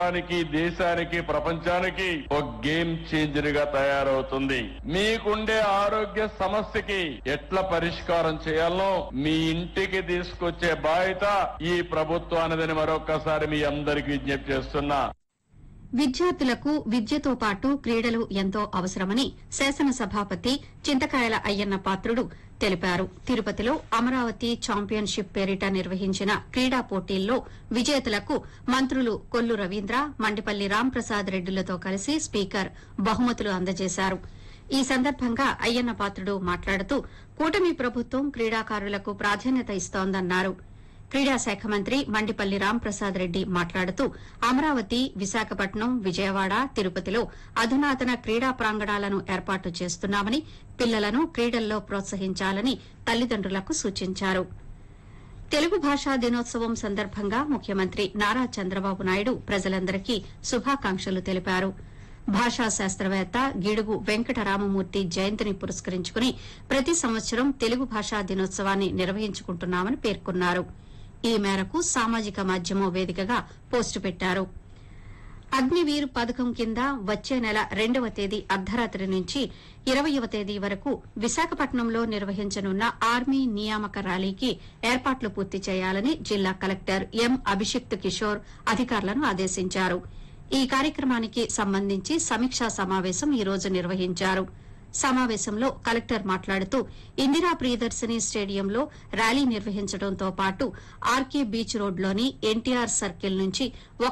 దేశానికి ప్రపంచానికి ఒక గేమ్ చేంజర్ గా తయారవుతుంది. మీకుండే ఆరోగ్య సమస్యకి ఎట్లా పరిష్కారం చేయాలో మీ ఇంటికి తీసుకొచ్చే బాధ్యత ఈ ప్రభుత్వానిదని మరొకసారి మీ అందరికీ విజ్ఞప్తి చేస్తున్నా. విద్యార్థులకు విద్యతో పాటు క్రీడలు ఎంతో అవసరమని శాసనసభాపతి చింతకాయల అయ్యన్న పాత్రుడు తెలిపారు. తిరుపతిలో అమరావతి ఛాంపియన్షిప్ పేరిట నిర్వహించిన క్రీడా పోటీల్లో విజేతలకు మంత్రులు కొల్లు రవీంద్ర, మండిపల్లి రాంప్రసాద్ రెడ్డిలతో కలిసి స్పీకర్ బహుమతులు అందజేశారు. ఈ సందర్భంగా అయ్యన్న పాత్రుడు మాట్లాడుతూ కూటమి ప్రభుత్వం క్రీడాకారులకు ప్రాధాన్యత ఇస్తోందన్నారు. క్రీడా శాఖ మంత్రి మండిపల్లి రాంప్రసాద్ రెడ్డి మాట్లాడుతూ అమరావతి, విశాఖపట్నం, విజయవాడ, తిరుపతిలో అధునాతన క్రీడా ప్రాంగణాలను ఏర్పాటు చేస్తున్నామని, పిల్లలను క్రీడల్లో ప్రోత్సహించాలని తల్లిదండ్రులకు సూచించారు. తెలుగు భాషా దినోత్సవం సందర్భంగా ముఖ్యమంత్రి నారా చంద్రబాబు నాయుడు ప్రజలందరికీ శుభాకాంక్షలు తెలిపారు. భాషా శాస్త్రవేత్త గిడుగు వెంకటరామమూర్తి జయంతిని పురస్కరించుకుని ప్రతి సంవత్సరం తెలుగు భాషా దినోత్సవాన్ని నిర్వహించుకుంటున్నామని పేర్కొన్నారు. ఈ మేరకు సామాజిక మాధ్యమం వేదికగా పోస్టు పెట్టారు. అగ్నివీర్ పథకం కింద వచ్చే నెల 2వ తేదీ అర్ధరాత్రి నుంచి 20వ తేదీ వరకు విశాఖపట్నంలో నిర్వహించనున్న ఆర్మీ నియామక ర్యాలీకి ఏర్పాట్లు పూర్తి చేయాలని జిల్లా కలెక్టర్ ఎం అభిషిక్త్ కిషోర్ అధికారులను ఆదేశించారు. ఈ కార్యక్రమానికి సంబంధించి సమీక్షా సమావేశం ఈ రోజు నిర్వహించారు. సమావేశంలో కలెక్టర్ మాట్లాడుతూ ఇందిరా ప్రియదర్శిని స్టేడియంలో ర్యాలీ నిర్వహించడంతో పాటు ఆర్కే బీచ్ రోడ్లోని ఎన్టీఆర్ సర్కిల్ నుంచి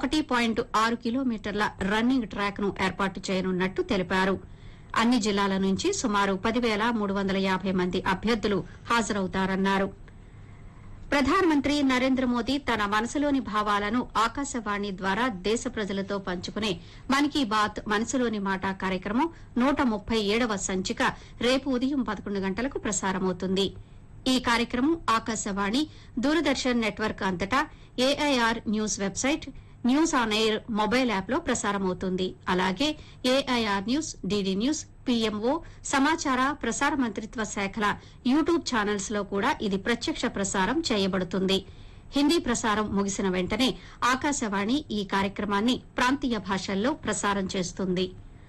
1.6 కిలోమీటర్ల రన్నింగ్ ట్రాక్ ను ఏర్పాటు చేయనున్నట్టు తెలిపారు. అన్ని జిల్లాల నుంచి సుమారు 10,350 మంది అభ్యర్థులు హాజరవుతారన్నారు. ప్రధానమంత్రి నరేంద్ర మోదీ తన మనసులోని భావాలను ఆకాశవాణి ద్వారా దేశ ప్రజలతో పంచుకునే మన్ కీ బాత్ మనసులోని మాట కార్యక్రమం 137వ సంచిక రేపు ఉదయం 11 గంటలకు ప్రసారమవుతుంది. ఈ కార్యక్రమం ఆకాశవాణి, దూరదర్శన్ నెట్వర్క్ అంతటా AIR news website, news on air mobile app లో ప్రసారమవుతుంది. అలాగే AIR news, DD news, PMO, సమాచార ప్రసార మంత్రిత్వ శాఖల యూట్యూబ్ ఛానల్స్ లో కూడా ఇది ప్రత్యక్ష ప్రసారం చేయబడుతుంది. హిందీ ప్రసారం ముగిసిన వెంటనే ఆకాశవాణి ఈ కార్యక్రమాన్ని ప్రాంతీయ భాషల్లో ప్రసారం చేస్తుంది.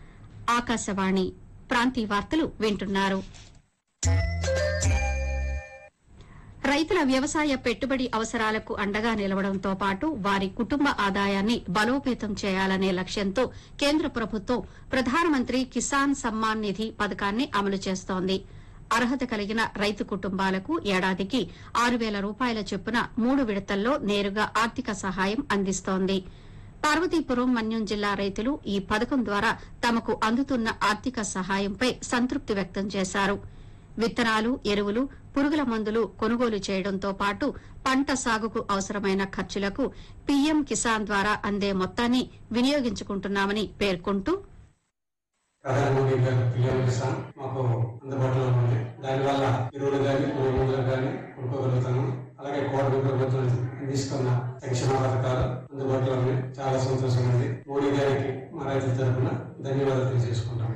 ఆకాశవాణి ప్రాంతీయ వార్తలు వింటున్నారు. రైతుల వ్యవసాయ పెట్టుబడి అవసరాలకు అండగా నిలవడంతో పాటు వారి కుటుంబ ఆదాయాన్ని బలోపేతం చేయాలనే లక్ష్యంతో కేంద్ర ప్రభుత్వం ప్రధానమంత్రి కిసాన్ సమ్మాన్ నిధి పథకాన్ని అమలు చేస్తోంది. అర్హత కలిగిన రైతు కుటుంబాలకు ఏడాదికి 6,000 రూపాయల చొప్పున 3 విడతల్లో నేరుగా ఆర్థిక సహాయం అందిస్తోంది. పార్వతీపురం, మన్యం జిల్లా రైతులు ఈ పథకం ద్వారా తమకు అందుతున్న ఆర్థిక సహాయంపై సంతృప్తి వ్యక్తం చేశారు. విత్తనాలు, ఎరువులు, పురుగుల మందులు కొనుగోలు చేయడంతో పాటు పంట సాగుకు అవసరమైన ఖర్చులకు పీఎం కిసాన్ ద్వారా అందే మొత్తాన్ని వినియోగించుకుంటున్నామని పేర్కొంటూ ప్రధానమంత్రి గారు పీఎం కిసాన్ మాకు అందుబాటులో ఉంది. దానివల్ల ఎరువులు కానీ, పురుగు మందులు కానీ కొనుక్కోగలుగుతాము. అలాగే కోటి ప్రభుత్వం అందిస్తున్న సంక్షేమ పథకాలు అందుబాటులో ఉన్నాయి. చాలా సంతోషం ఉంది. మోడీ గారికి మా రైతుల తరఫున ధన్యవాదాలు తెలియజేసుకుంటాం.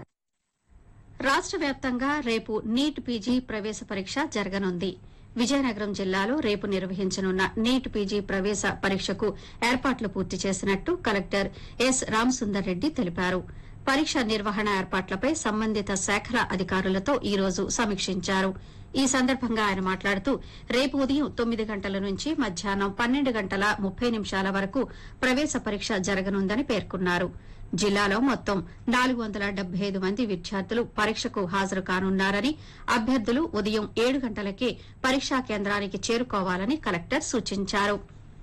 రాష్ట వ్యాప్తంగా రేపు నీట్ పీజీ ప్రవేశ పరీక్ష జరగనుంది. విజయనగరం జిల్లాలో రేపు నిర్వహించనున్న నీట్ పీజీ ప్రవేశ పరీక్షకు ఏర్పాట్లు పూర్తి చేసినట్టు కలెక్టర్ ఎస్ రామసుందర్ రెడ్డి తెలిపారు. పరీక్ష నిర్వహణ ఏర్పాట్లపై సంబంధిత శాఖల అధికారులతో ఈ రోజు సమీక్షించారు. ఈ సందర్భంగా ఆయన మాట్లాడుతూ రేపు ఉదయం 9 గంటల నుంచి మధ్యాహ్నం 12:30 వరకు ప్రవేశ పరీక్ష జరగనుందని పేర్కొన్నారు. జిల్లాలో మొత్తం 475 మంది విద్యార్థులు పరీక్షకు హాజరు కానున్నారని, అభ్యర్థులు ఉదయం 7 గంటలకే పరీక్షా కేంద్రానికి చేరుకోవాలని కలెక్టర్ సూచించారు.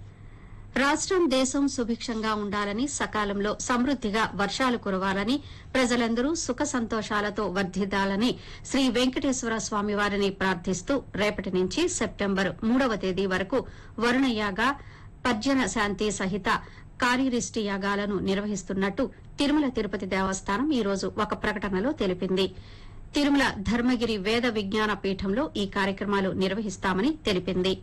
రాష్టం, దేశం సుభిక్షంగా ఉండాలని, సకాలంలో సమృద్దిగా వర్షాలు కురవాలని, ప్రజలందరూ సుఖ సంతోషాలతో వర్ధిల్లాలని శ్రీ వెంకటేశ్వర స్వామివారిని ప్రార్థిస్తూ రేపటి నుంచి సెప్టెంబర్ 3వ తేదీ వరకు వరుణయాగ, పర్జన శాంతి సహిత కార్యరిష్టి యాగాలను నిర్వహిస్తున్నట్టు తిరుమల తిరుపతి దేవస్థానం ఈ రోజు ఒక ప్రకటనలో తెలిపింది. తిరుమల ధర్మగిరి వేద విజ్ఞాన పీఠంలో ఈ కార్యక్రమాలు నిర్వహిస్తామని తెలిపింది.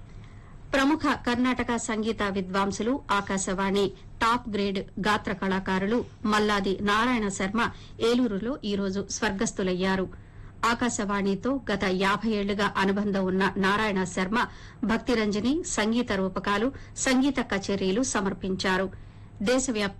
ప్రముఖ కర్ణాటక సంగీత విద్వాంసులు, ఆకాశవాణి టాప్ గ్రేడ్ గాత్ర కళాకారులు మల్లాది నారాయణ శర్మ ఏలూరులో ఈ రోజు స్వర్గస్థులయ్యారు. ఆకాశవాణితో గత 50 ఏళ్లుగా అనుబంధం ఉన్న నారాయణ శర్మ భక్తిరంజని, సంగీత రూపకాలు, సంగీత కచేరీలు సమర్పించారు. దేశవ్యాప్త